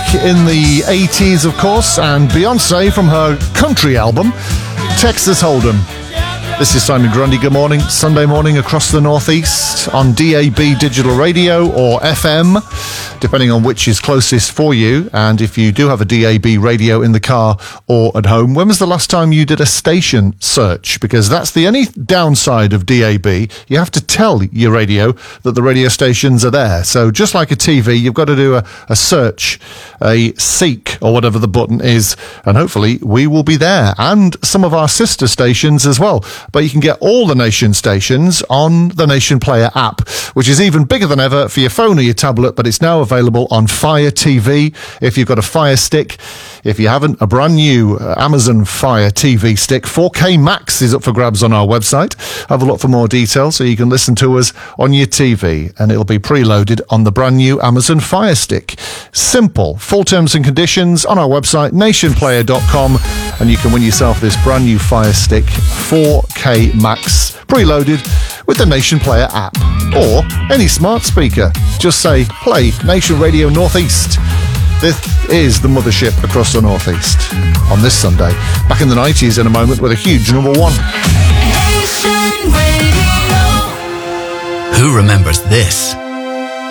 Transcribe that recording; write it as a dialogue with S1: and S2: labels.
S1: in the 80s, of course, and Beyonce from her country album, Texas Hold'em. This is Simon Grundy. Good morning. Sunday morning across the Northeast on DAB Digital Radio or FM, depending on which is closest for you. And if you do have a DAB radio in the car or at home, when was the last time you did a station search? Because that's the only downside of DAB. You have to tell your radio that the radio stations are there. So just like a TV, you've got to do a search, a seek, or whatever the button is. And hopefully we will be there. And some of our sister stations as well. But you can get all the Nation stations on the Nation Player app, which is even bigger than ever for your phone or your tablet, but it's now available on Fire TV if you've got a Fire Stick. If you haven't, a brand new Amazon Fire TV stick, 4K Max, is up for grabs on our website. Have a look for more details so you can listen to us on your TV, and it'll be preloaded on the brand new Amazon Fire Stick. Simple. Full terms and conditions on our website, nationplayer.com, and you can win yourself this brand new Fire Stick 4K Max preloaded with the Nation Player app or any smart speaker. Just say play Nation Radio Northeast. This is the mothership across the Northeast on this Sunday. Back in the 90s in a moment with a huge number one.
S2: Nation Radio. Who remembers this?